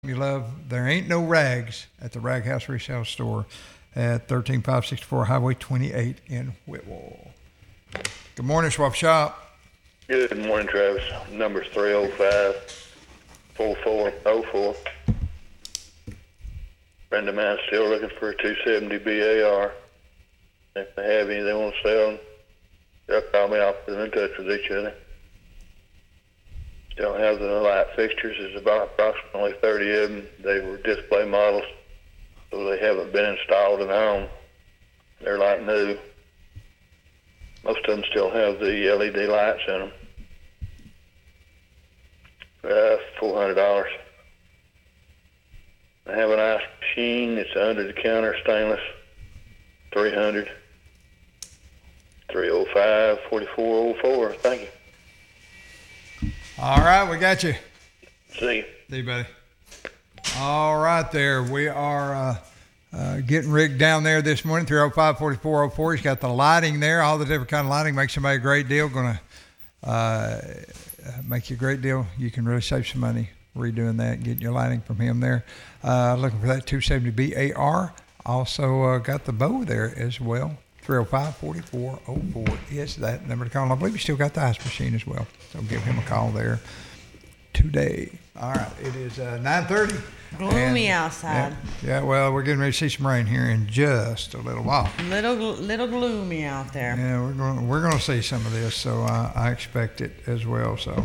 you love. There ain't no rags at the Rag House Resale Store at 13564 Highway 28 in Whitwell. Good morning, Swap Shop. Good morning, Travis. Number's 305-4404. Friend of mine's still looking for a 270 BAR. If they have any they want to sell, they'll call me. I'll put them in touch with each other. Still have the light fixtures. There's about approximately 30 of them. They were display models, so they haven't been installed in the home. They're like new. Most of them still have the LED lights in them. $400. I have an ice machine. It's under the counter stainless. $300. 305-4404. Thank you. All right, we got you. See you. See you, buddy. All right, there. We are getting rigged down there this morning, 305-4404. He's got the lighting there. All the different kind of lighting makes somebody a great deal. Going to make you a great deal. You can really save some money redoing that and getting your lighting from him there. Looking for that 270 BAR. Also got the bow there as well. 305-4404 is that number to call. And I believe you still got the ice machine as well. So give him a call there today. All right, it is 9:30. Gloomy outside. Yeah, well, we're getting ready to see some rain here in just a little while. Little gloomy out there. Yeah, we're going to see some of this, so I expect it as well. So.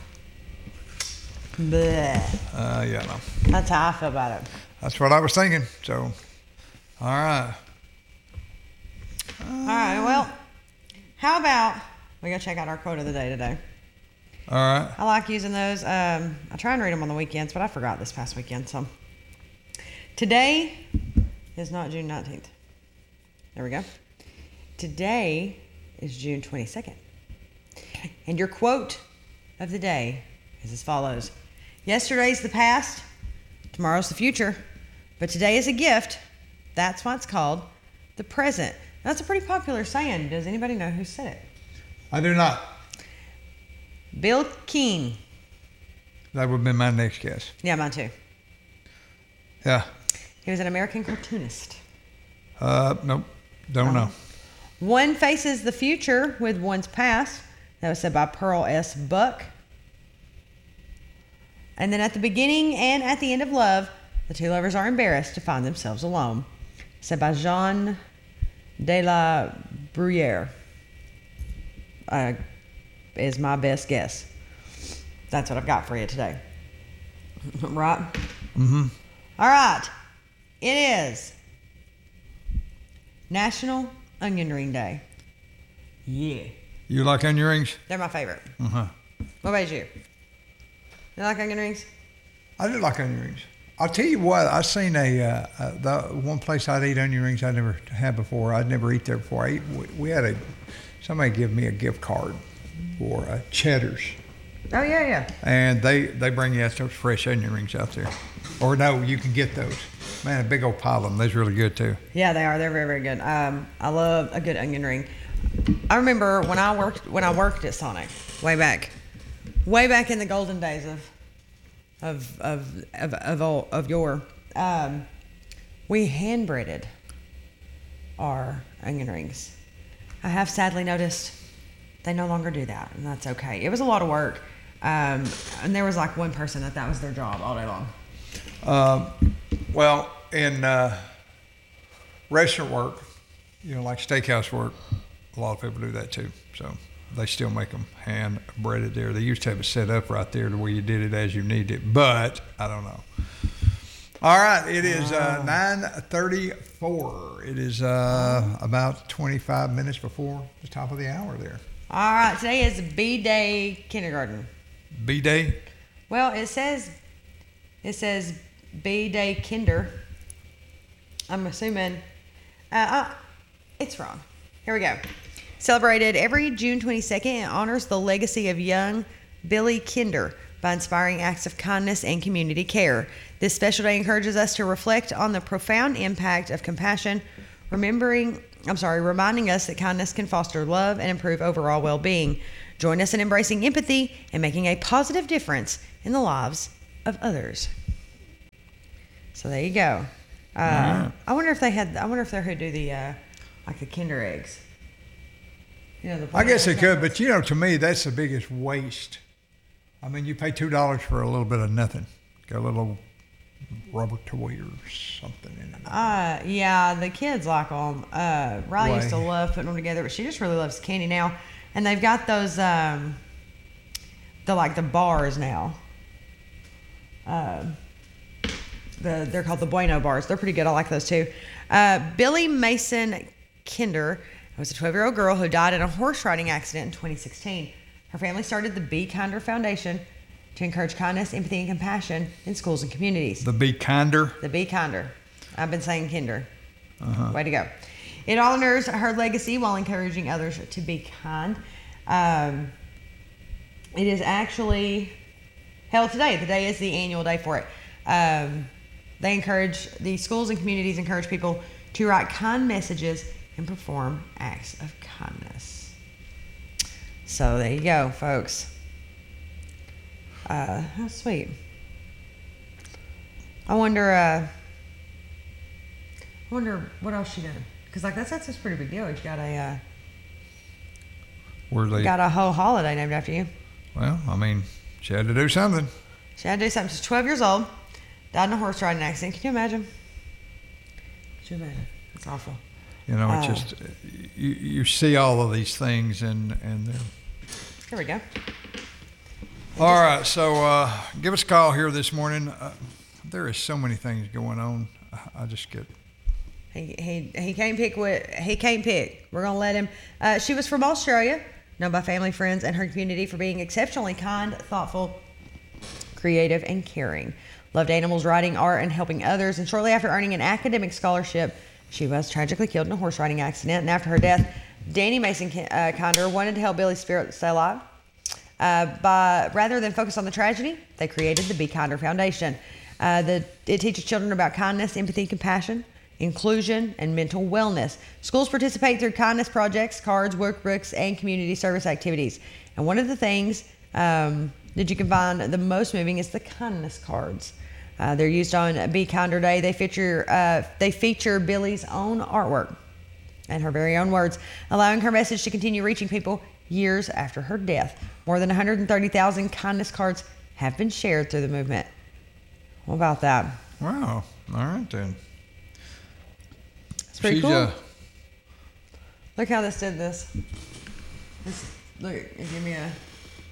Bleh. Yeah, no. That's how I feel about it. That's what I was thinking. So, all right. All right, well, how about we go check out our quote of the day today? All right. I like using those. I try and read them on the weekends, but I forgot this past weekend. So today is not June 19th. There we go. Today is June 22nd. And your quote of the day is as follows. Yesterday's the past, tomorrow's the future, but today is a gift. That's why it's called the present. That's a pretty popular saying. Does anybody know who said it? I do not. Bill Keane. That would have been my next guess. Yeah, mine too. Yeah. He was an American cartoonist. Nope. Don't know. One faces the future with one's past. That was said by Pearl S. Buck. And then at the beginning and at the end of love, the two lovers are embarrassed to find themselves alone. Said by Jean de la Bruyere. Is my best guess. That's what I've got for you today. Right? Mm-hmm. All right. It is National Onion Ring Day. Yeah. You like onion rings? They're my favorite. Uh-huh. What about you? You like onion rings? I do like onion rings. I'll tell you what, I seen the one place I'd eat onion rings I'd never had before. I'd never eat there before. We had somebody give me a gift card for Cheddar's. Oh, yeah. And they bring you out those fresh onion rings out there. Or no, you can get those. Man, a big old pile of them. They're really good too. Yeah, they are. They're very, very good. I love a good onion ring. I remember when I worked at Sonic way back in the golden days of yore. We hand breaded our onion rings. I have sadly noticed they no longer do that, and that's okay. It was a lot of work, and there was like one person that was their job all day long. Well, in restaurant work, like steakhouse work, a lot of people do that too. So they still make them hand breaded there. They used to have it set up right there to where you did it as you needed it, but I don't know. All right, it is 9:34. It is about 25 minutes before the top of the hour there. All right, today is B-Day kindergarten. B-Day? Well, it says B-Day kinder. I'm assuming it's wrong. Here we go. Celebrated every June 22nd and honors the legacy of young Billy Kinder by inspiring acts of kindness and community care. This special day encourages us to reflect on the profound impact of compassion, reminding us that kindness can foster love and improve overall well-being. Join us in embracing empathy and making a positive difference in the lives of others. So there you go. I wonder if they had. I wonder if they're who do the like the Kinder eggs. You know, the I guess they could, but to me, that's the biggest waste. I mean, you pay $2 for a little bit of nothing. Got a little rubber toy or something in it. Yeah, the kids like them. Riley used to love putting them together, but she just really loves candy now. And they've got those, the bars now. They're called the Bueno bars. They're pretty good. I like those too. Billy Mason Kinder was a 12-year-old girl who died in a horse riding accident in 2016. Her family started the Be Kinder Foundation to encourage kindness, empathy, and compassion in schools and communities. The Be Kinder? The Be Kinder. I've been saying Kinder. Way to go. It honors her legacy while encouraging others to be kind. It is actually held today. Today is the annual day for it. The schools and communities encourage people to write kind messages and perform acts of kindness. So there you go, folks. How sweet. I wonder what else she did. Because that's a pretty big deal. You got a whole holiday named after you. Well, I mean, she had to do something. She's 12 years old. Died in a horse riding accident. Can you imagine? It's awful. It's just you see all of these things and here we go. All right, so give us a call here this morning. There is so many things going on. I just get. He can't pick he can't pick. We're gonna let him. She was from Australia, known by family, friends, and her community for being exceptionally kind, thoughtful, creative, and caring. Loved animals, writing, art, and helping others. And shortly after earning an academic scholarship, she was tragically killed in a horse riding accident. And after her death, Danny Mason Kinder wanted to help Billy's spirit stay alive. But rather than focus on the tragedy, they created the Be Kinder Foundation. It teaches children about kindness, empathy, compassion, inclusion, and mental wellness. Schools participate through kindness projects, cards, workbooks, and community service activities. And one of the things that you can find the most moving is the kindness cards. They're used on Be Kinder Day. They feature Billy's own artwork and her very own words, allowing her message to continue reaching people years after her death. More than 130,000 kindness cards have been shared through the movement. What about that? Wow. All right, then. It's pretty cool. Look how this did this. Look, give me a...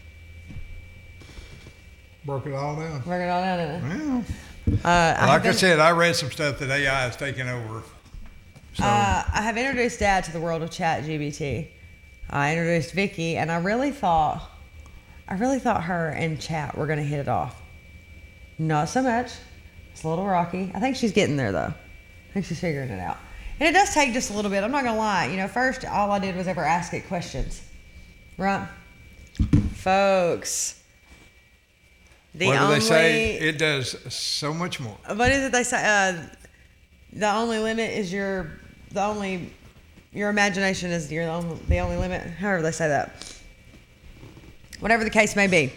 Broke it all down. Yeah. Like I said, I read some stuff that AI is taking over. So. I have introduced Dad to the world of ChatGPT. I introduced Vicky, and I really thought her and Chat were going to hit it off. Not so much. It's a little rocky. I think she's getting there, though. I think she's figuring it out. And it does take just a little bit. I'm not going to lie. First, all I did was ever ask it questions. Right? Folks. What do they say? It does so much more. What is it they say? The only limit is your imagination is the only limit. However they say that. Whatever the case may be.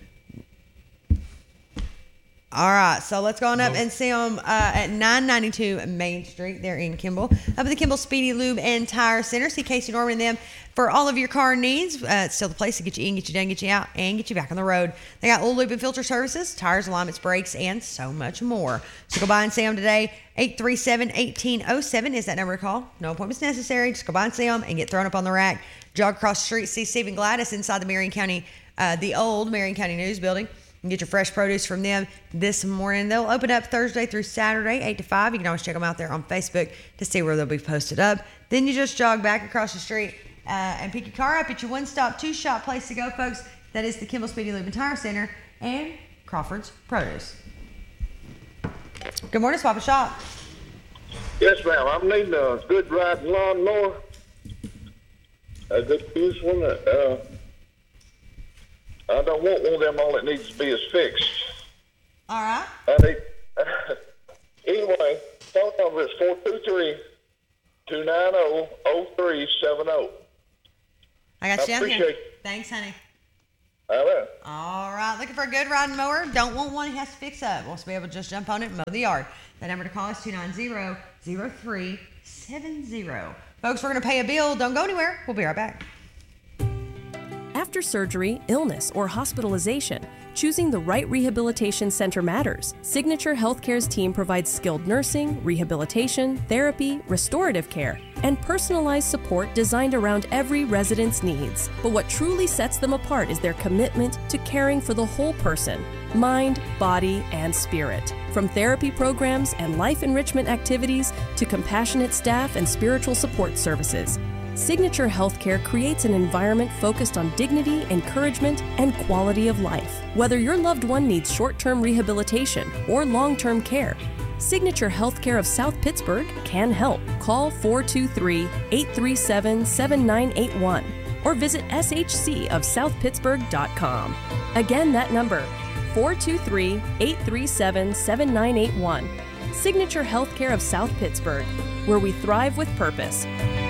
All right, so let's go on up and see them at 992 Main Street. They're in Kimball. Up at the Kimball Speedy Lube and Tire Center. See Casey Norman and them for all of your car needs. It's still the place to get you in, get you done, get you out, and get you back on the road. They got oil, lube, and filter services, tires, alignments, brakes, and so much more. So go by and see them today. 837-1807 is that number to call. No appointments necessary. Just go by and see them and get thrown up on the rack. Jog across the street, see Stephen Gladys inside the old Marion County News Building. You can get your fresh produce from them this morning. They'll open up Thursday through Saturday, 8 to 5. You can always check them out there on Facebook to see where they'll be posted up. Then you just jog back across the street and pick your car up at your one-stop, two-shop place to go, folks. That is the Kimball Speedy Lube and Tire Center and Crawford's Produce. Good morning, Swap and Shop. Yes, ma'am. I'm needing a good riding lawnmower. A good used one. I don't want one of them. All it needs to be is fixed. All right. Anyway, phone number is 423-290-0370. I got you down here. Appreciate it. Thanks, honey. All right. All right, looking for a good riding mower? Don't want one he has to fix up. Wants to be able to just jump on it and mow the yard. The number to call is 290-0370. Folks, we're going to pay a bill. Don't go anywhere. We'll be right back. After surgery, illness, or hospitalization, choosing the right rehabilitation center matters. Signature Healthcare's team provides skilled nursing, rehabilitation, therapy, restorative care, and personalized support designed around every resident's needs. But what truly sets them apart is their commitment to caring for the whole person, mind, body, and spirit. From therapy programs and life enrichment activities to compassionate staff and spiritual support services, Signature Healthcare creates an environment focused on dignity, encouragement, and quality of life. Whether your loved one needs short-term rehabilitation or long-term care, Signature Healthcare of South Pittsburgh can help. Call 423-837-7981 or visit shcofsouthpittsburgh.com. Again, that number, 423-837-7981. Signature Healthcare of South Pittsburgh, where we thrive with purpose.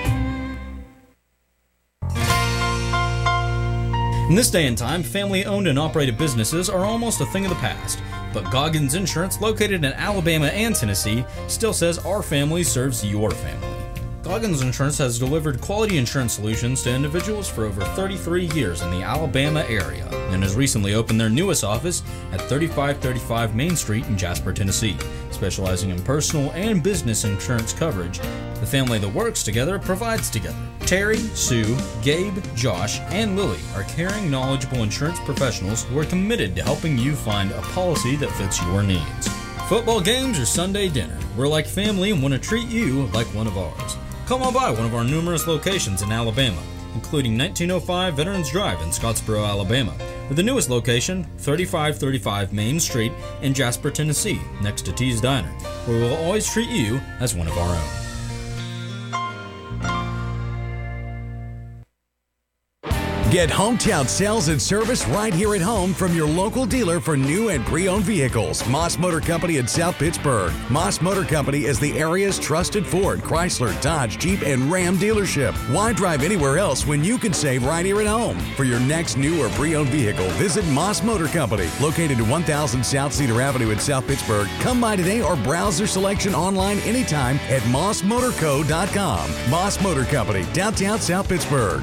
In this day and time, family-owned and operated businesses are almost a thing of the past. But Goggins Insurance, located in Alabama and Tennessee, still says our family serves your family. Goggins Insurance has delivered quality insurance solutions to individuals for over 33 years in the Alabama area and has recently opened their newest office at 3535 Main Street in Jasper, Tennessee. Specializing in personal and business insurance coverage, the family that works together provides together. Terry, Sue, Gabe, Josh, and Lily are caring, knowledgeable insurance professionals who are committed to helping you find a policy that fits your needs. Football games or Sunday dinner, we're like family and want to treat you like one of ours. Come on by one of our numerous locations in Alabama, including 1905 Veterans Drive in Scottsboro, Alabama, or the newest location, 3535 Main Street in Jasper, Tennessee, next to T's Diner, where we'll always treat you as one of our own. Get hometown sales and service right here at home from your local dealer for new and pre-owned vehicles. Moss Motor Company in South Pittsburgh. Moss Motor Company is the area's trusted Ford, Chrysler, Dodge, Jeep, and Ram dealership. Why drive anywhere else when you can save right here at home? For your next new or pre-owned vehicle, visit Moss Motor Company, located at 1000 South Cedar Avenue in South Pittsburgh. Come by today or browse their selection online anytime at mossmotorco.com. Moss Motor Company, downtown South Pittsburgh.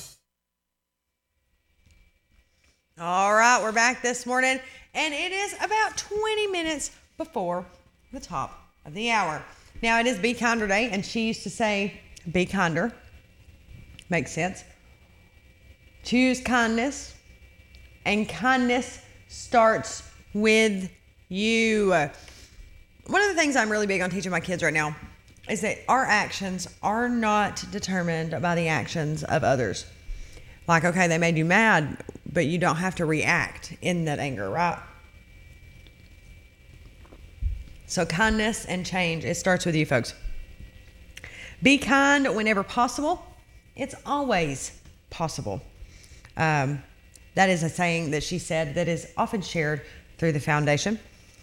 All right, we're back this morning, and it is about 20 minutes before the top of the hour. Now, it is Be Kinder Day, and she used to say, be kinder. Makes sense. Choose kindness, and kindness starts with you. One of the things I'm really big on teaching my kids right now is that our actions are not determined by the actions of others. Like, okay, they made you mad, but you don't have to react in that anger, right? So kindness and change, it starts with you, folks. Be kind whenever possible. It's always possible. That is a saying that she said that is often shared through the foundation.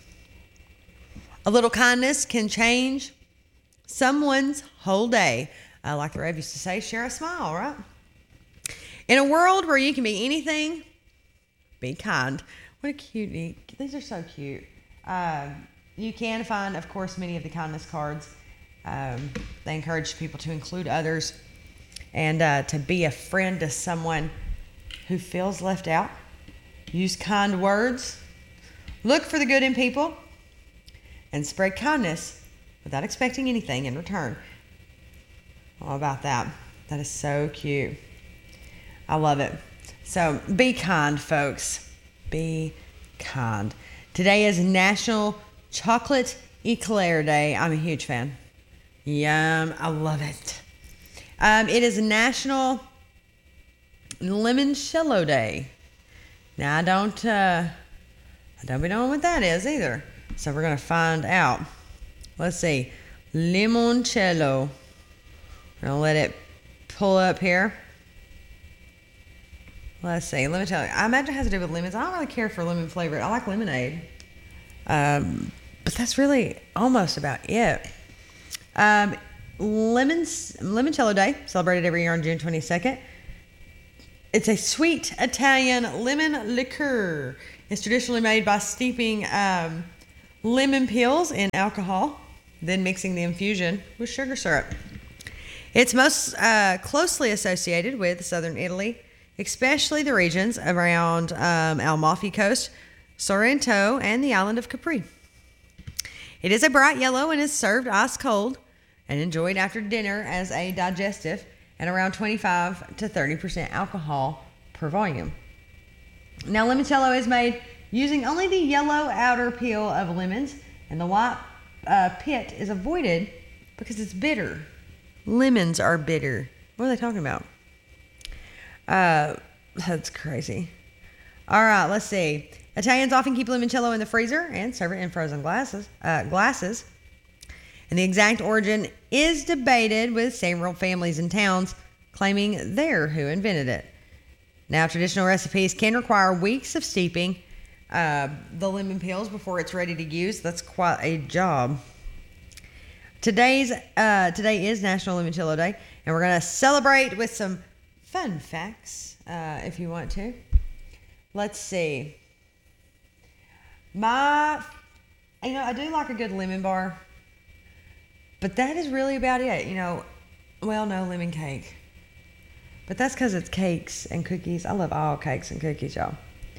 A little kindness can change someone's whole day. Like the Rev used to say, share a smile, right? In a world where you can be anything, be kind. What a cutie. These are so cute. You can find, of course, many of the kindness cards. They encourage people to include others and to be a friend to someone who feels left out. Use kind words. Look for the good in people and spread kindness without expecting anything in return. How about that? That is so cute. I love it. So be kind, folks. Be kind. Today is National Chocolate Eclair Day. I'm a huge fan. Yum. I love it. It is National Limoncello Day. Now, I don't be knowing what that is either. So we're going to find out. Let's see. Limoncello. I'm going to let it pull up here. Let's see. Let me tell you. I imagine it has to do with lemons. I don't really care for lemon flavor. I like lemonade. But that's really almost about it. Limoncello Day, celebrated every year on June 22nd. It's a sweet Italian lemon liqueur. It's traditionally made by steeping lemon peels in alcohol, then mixing the infusion with sugar syrup. It's most closely associated with southern Italy, especially the regions around Amalfi Coast, Sorrento, and the island of Capri. It is a bright yellow and is served ice cold and enjoyed after dinner as a digestive and around 25 to 30% alcohol per volume. Now, limoncello is made using only the yellow outer peel of lemons, and the white pit is avoided because it's bitter. Lemons are bitter. What are they talking about? That's crazy. All right, let's see. Italians often keep limoncello in the freezer and serve it in frozen glasses. And the exact origin is debated, with several families and towns claiming they're who invented it. Now, traditional recipes can require weeks of steeping the lemon peels before it's ready to use. That's quite a job. Today is National Limoncello Day, and we're going to celebrate with some fun facts, if you want to. Let's see. I do like a good lemon bar, but that is really about it. No lemon cake. But that's because it's cakes and cookies. I love all cakes and cookies, y'all.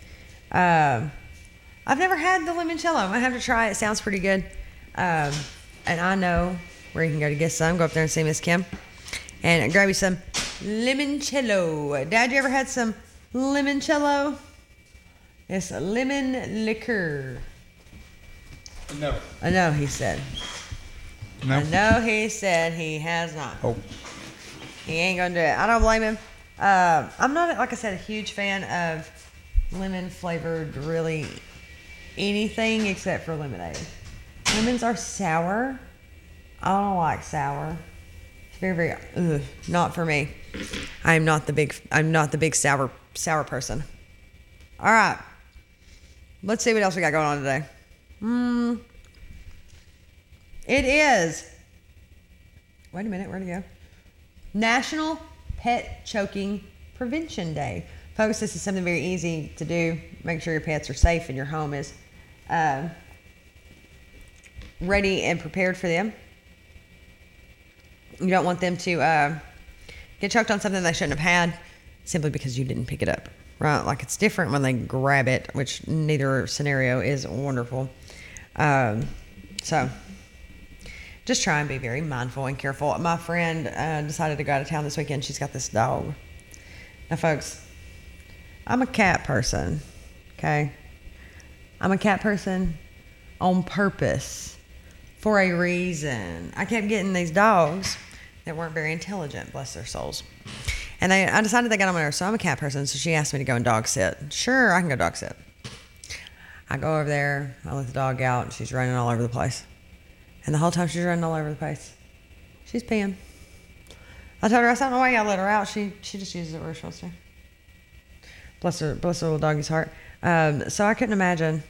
I've never had the limoncello. I might have to try it. It sounds pretty good. And I know where you can go to get some. Go up there and see Miss Kim and grab you some limoncello. Dad, you ever had some limoncello? It's a lemon liqueur. No. I know he said. No. I know he said he has not. Oh. He ain't gonna do it. I don't blame him. I'm not, like I said, a huge fan of lemon flavored really anything except for lemonade. Lemons are sour. I don't like sour. It's very, not for me. I'm not the big sour person. All right. Let's see what else we got going on today. It is. Wait a minute, where'd it go? National Pet Choking Prevention Day. Folks, this is something very easy to do. Make sure your pets are safe and your home is ready and prepared for them. You don't want them to get choked on something they shouldn't have had simply because you didn't pick it up, right? Like, it's different when they grab it, which neither scenario is wonderful. So just try and be very mindful and careful. My friend decided to go out of town this weekend. She's got this dog. Now, folks, I'm a cat person, okay? I'm a cat person on purpose for a reason. I kept getting these dogs that weren't very intelligent, bless their souls. And I decided they got on my nerves, so I'm a cat person, so she asked me to go and dog sit. Sure, I can go dog sit. I go over there, I let the dog out, and she's running all over the place. And the whole time she's running all over the place, she's peeing. I told her, I said, no way I let her out. She just uses it where she wants to. Bless her little doggy's heart. So I couldn't imagine.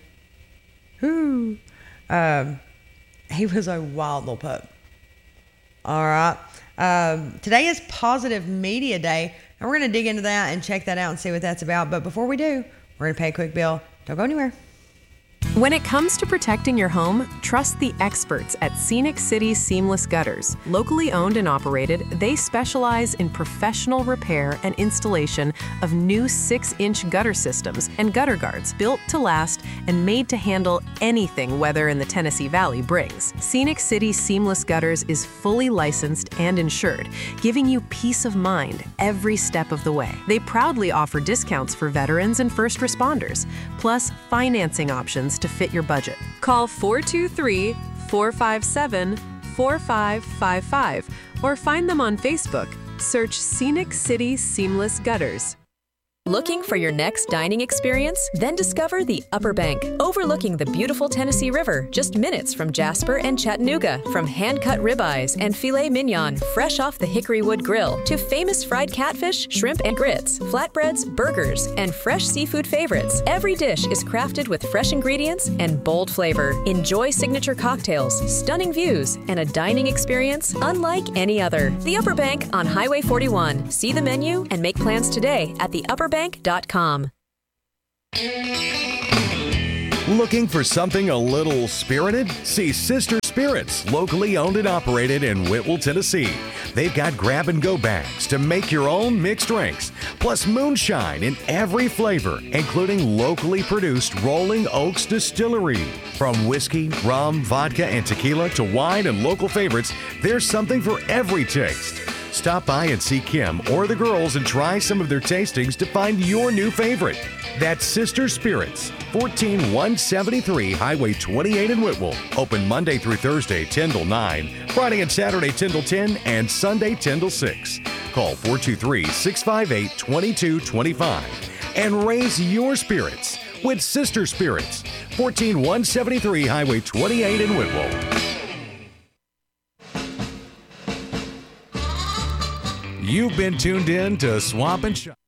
He was a wild little pup. All right. Today is Positive Media Day, and we're going to dig into that and check that out and see what that's about. But before we do, we're going to pay a quick bill. Don't go anywhere. When it comes to protecting your home, trust the experts at Scenic City Seamless Gutters. Locally owned and operated, they specialize in professional repair and installation of new 6-inch gutter systems and gutter guards built to last and made to handle anything weather in the Tennessee Valley brings. Scenic City Seamless Gutters is fully licensed and insured, giving you peace of mind every step of the way. They proudly offer discounts for veterans and first responders, plus financing options to fit your budget. Call 423-457-4555 or find them on Facebook. Search Scenic City Seamless Gutters. Looking for your next dining experience? Then discover the Upper Bank, overlooking the beautiful Tennessee River, just minutes from Jasper and Chattanooga. From hand-cut ribeyes and filet mignon, fresh off the hickory wood grill, to famous fried catfish, shrimp and grits, flatbreads, burgers, and fresh seafood favorites. Every dish is crafted with fresh ingredients and bold flavor. Enjoy signature cocktails, stunning views, and a dining experience unlike any other. The Upper Bank on Highway 41. See the menu and make plans today at theupperbank.com. Looking for something a little spirited? See Sister Spirits, locally owned and operated in Whitwell, Tennessee. They've got grab-and-go bags to make your own mixed drinks, plus moonshine in every flavor, including locally produced Rolling Oaks Distillery. From whiskey, rum, vodka, and tequila to wine and local favorites, there's something for every taste. Stop by and see Kim or the girls and try some of their tastings to find your new favorite. That's Sister Spirits, 14173 Highway 28 in Whitwell. Open Monday through Thursday, 10 till 9, Friday and Saturday, 10 till 10, and Sunday, 10 till 6. Call 423-658-2225 and raise your spirits with Sister Spirits, 14173 Highway 28 in Whitwell. You've been tuned in to Swamp and Shop.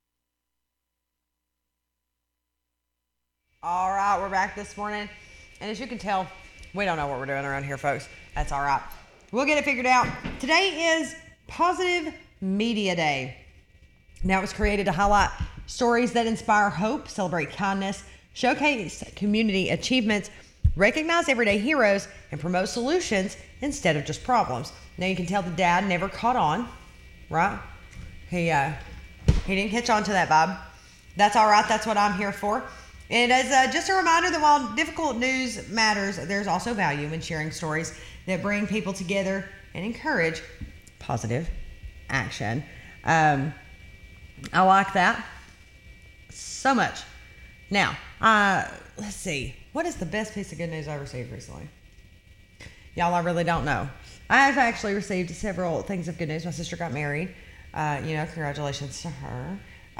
All right, we're back this morning. And as you can tell, we don't know what we're doing around here, folks. That's all right. We'll get it figured out. Today is Positive Media Day. Now, it was created to highlight stories that inspire hope, celebrate kindness, showcase community achievements, recognize everyday heroes, and promote solutions instead of just problems. Now, you can tell the dad never caught on, right? He didn't catch on to that vibe. That's all right. That's what I'm here for. And as just a reminder that while difficult news matters, there's also value in sharing stories that bring people together and encourage positive action. I like that so much. Now, let's see. What is the best piece of good news I received recently? Y'all, I really don't know. I have actually received several things of good news. My sister got married. Congratulations to her.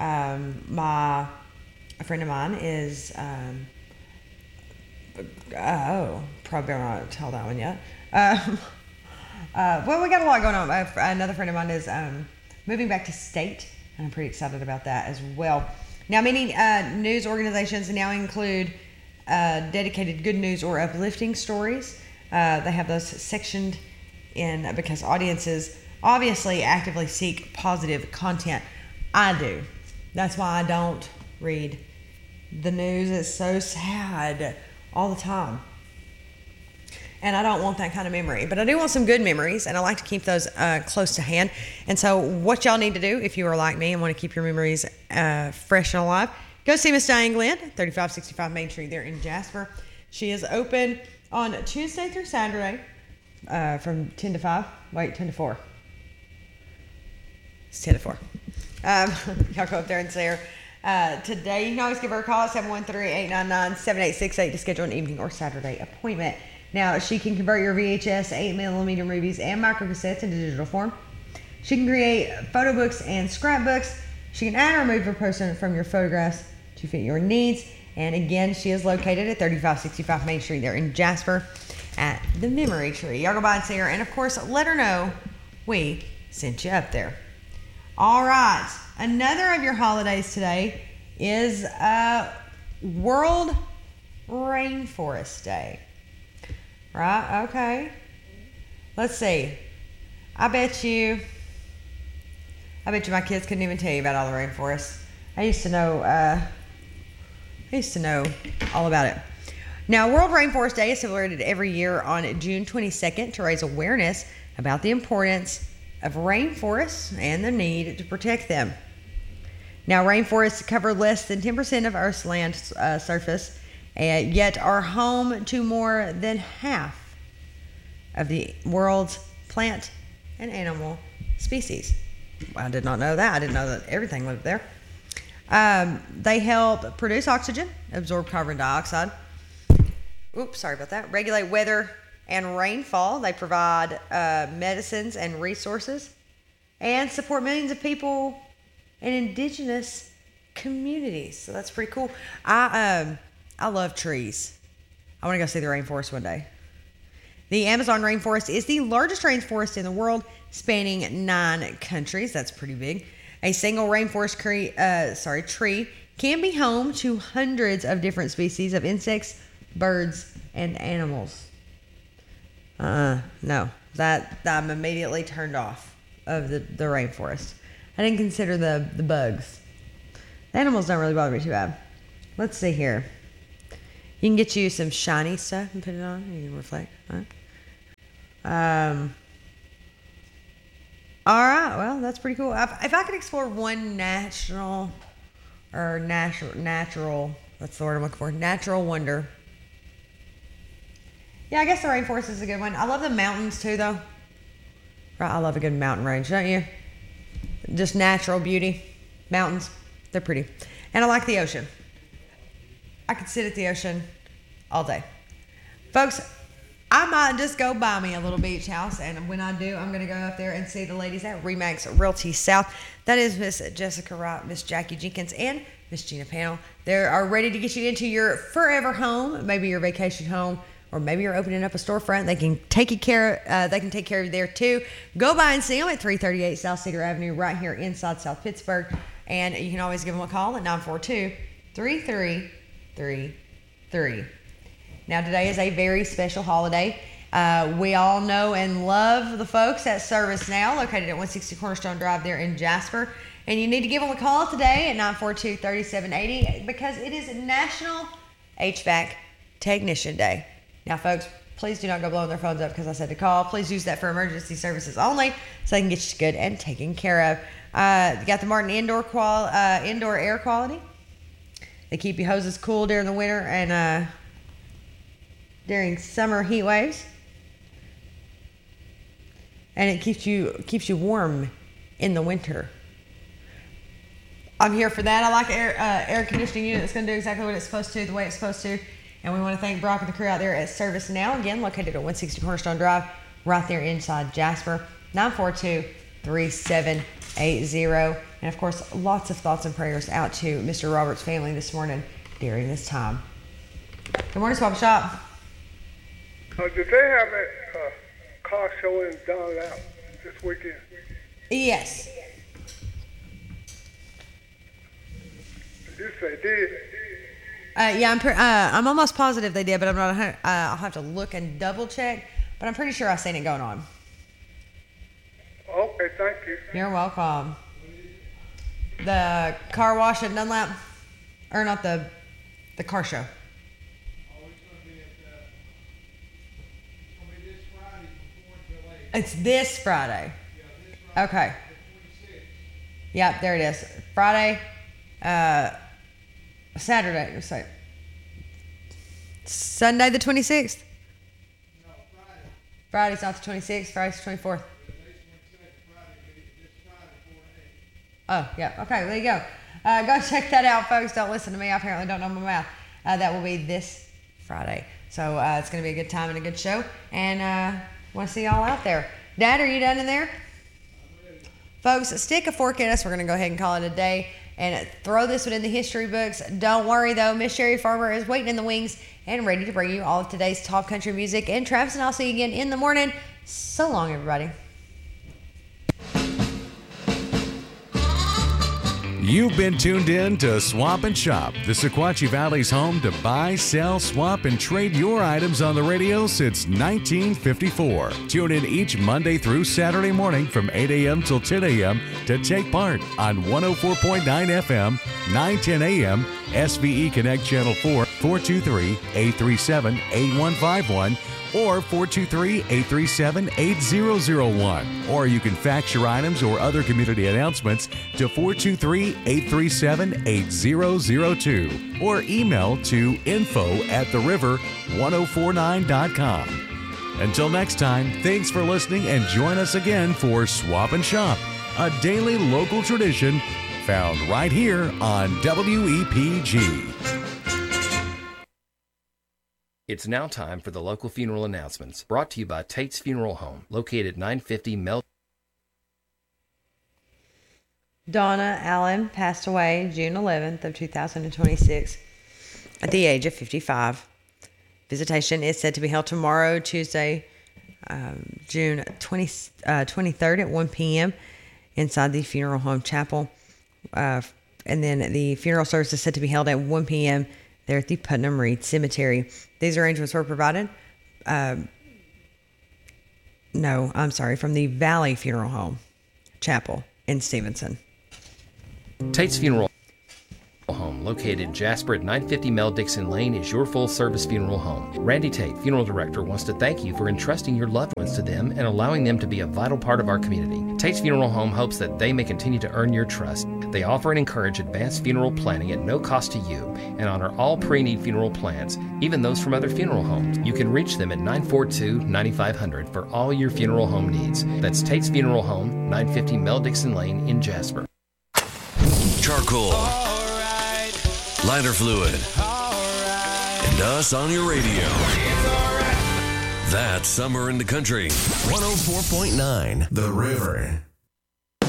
A friend of mine is, probably not tell that one yet. Well, we got a lot going on. Another friend of mine is moving back to state, and I'm pretty excited about that as well. Now, many news organizations now include dedicated good news or uplifting stories. They have those sectioned in because audiences obviously actively seek positive content. I do. That's why I don't read the news. It's so sad all the time. And I don't want that kind of memory. But I do want some good memories, and I like to keep those close to hand. And so what y'all need to do, if you are like me and want to keep your memories fresh and alive, go see Miss Diane Glenn, 3565 Main Street there in Jasper. She is open on Tuesday through Saturday from 10 to 5. Wait, 10 to 4. It's 10 to 4. Y'all go up there and see her. Today, you can always give her a call at 713-899-7868 to schedule an evening or Saturday appointment. Now, she can convert your VHS 8mm movies and microcassettes into digital form. She can create photo books and scrapbooks. She can add or remove a person from your photographs to fit your needs. And again, she is located at 3565 Main Street there in Jasper at the Memory Tree. Y'all go by and see her. And of course, let her know we sent you up there. All right. Another of your holidays today is World Rainforest Day. Right? Okay. Let's see. I bet you my kids couldn't even tell you about all the rainforests. I used to know all about it. Now, World Rainforest Day is celebrated every year on June 22nd to raise awareness about the importance of rainforests and the need to protect them. Now, rainforests cover less than 10% of Earth's land surface, yet are home to more than half of the world's plant and animal species. I did not know that. I didn't know that everything lived there. They help produce oxygen, absorb carbon dioxide. Oops, sorry about that. Regulate weather and rainfall. They provide medicines and resources and support millions of people and indigenous communities. So that's pretty cool. I love trees. I want to go see the rainforest one day. The Amazon rainforest is the largest rainforest in the world, spanning 9 countries. That's pretty big. A single rainforest tree can be home to hundreds of different species of insects, birds, and animals. No, that I'm immediately turned off of the rainforest. I didn't consider the bugs. The animals don't really bother me too bad. Let's see here. You can get you some shiny stuff and put it on. You can reflect. All right. Well, that's pretty cool. If I could explore one natural, that's the word I'm looking for, natural wonder. Yeah, I guess the rainforest is a good one. I love the mountains too, though. Right, I love a good mountain range, don't you? Just natural beauty. Mountains, they're pretty. And I like the ocean. I could sit at the ocean all day. Folks, I might just go buy me a little beach house, and when I do, I'm going to go up there and see the ladies at Remax Realty South. That is Miss Jessica Wright, Miss Jackie Jenkins, and Miss Gina Panel. They are ready to get you into your forever home, maybe your vacation home, or maybe you're opening up a storefront. They can take care of you there too. Go by and see them at 338 South Cedar Avenue, right here inside South Pittsburgh. And you can always give them a call at 942-3333. Now, today is a very special holiday. We all know and love the folks at ServiceNow, located at 160 Cornerstone Drive there in Jasper. And you need to give them a call today at 942-3780 because it is National HVAC Technician Day. Now, folks, please do not go blowing their phones up because I said to call. Please use that for emergency services only so they can get you good and taken care of. You got the Martin indoor air quality. They keep your hoses cool during the winter and during summer heat waves. And it keeps you warm in the winter. I'm here for that. I like the air conditioning unit that's going to do exactly what it's supposed to, the way it's supposed to. And we want to thank Brock and the crew out there at ServiceNow, again, located at 160 Cornerstone Drive, right there inside Jasper, 942-3780. And, of course, lots of thoughts and prayers out to Mr. Roberts' family this morning during this time. Good morning, Swap Shop. Did they have a car show in Down Out this weekend? Yes. Did you say did? Yeah, I'm almost positive they did, but I'm not. I'll have to look and double check. But I'm pretty sure I've seen it going on. Okay, thank you. You're welcome. The car wash at Dunlap, or not the car show. It's this Friday. Okay. Yep, there it is. Friday. Saturday, sorry. Sunday the 26th? No, Friday. Friday's not the 26th, Friday's the 24th. Oh, yeah, okay, there you go. Go check that out, folks. Don't listen to me. I apparently don't know my math. That will be this Friday. So it's going to be a good time and a good show. And want to see y'all out there. Dad, are you done in there? Folks, stick a fork in us. We're going to go ahead and call it a day and throw this one in the history books. Don't worry, though. Miss Sherry Farmer is waiting in the wings and ready to bring you all of today's top country music. And Travis and I'll see you again in the morning. So long, everybody. You've been tuned in to Swap and Shop, the Sequatchie Valley's home to buy, sell, swap, and trade your items on the radio since 1954. Tune in each Monday through Saturday morning from 8 a.m. till 10 a.m. to take part on 104.9 FM, 910 a.m., SVE Connect Channel 4, 423-837-8151, or 423-837-8001. Or you can fax your items or other community announcements to 423-837-8002. Or email to info@theriver1049.com. Until next time, thanks for listening and join us again for Swap and Shop, a daily local tradition found right here on WEPG. It's now time for the local funeral announcements, brought to you by Tate's Funeral Home, located 950 Mel. Donna Allen passed away June 11th of 2026 at the age of 55. Visitation is said to be held tomorrow, Tuesday, June 23rd at 1 p.m. inside the funeral home chapel. And then the funeral service is said to be held at 1 p.m. there at the Putnam Reed Cemetery. These arrangements were provided, from the Valley Funeral Home Chapel in Stevenson. Tate's Funeral Home, located in Jasper at 950 Mel Dixon Lane, is your full-service funeral home. Randy Tate, funeral director, wants to thank you for entrusting your loved ones to them and allowing them to be a vital part of our community. Tate's Funeral Home hopes that they may continue to earn your trust. They offer and encourage advanced funeral planning at no cost to you and honor all pre-need funeral plans, even those from other funeral homes. You can reach them at 942-9500 for all your funeral home needs. That's Tate's Funeral Home, 950 Mel Dixon Lane in Jasper. Charcoal, lighter fluid, and us on your radio. That's Summer in the Country. 104.9 The River.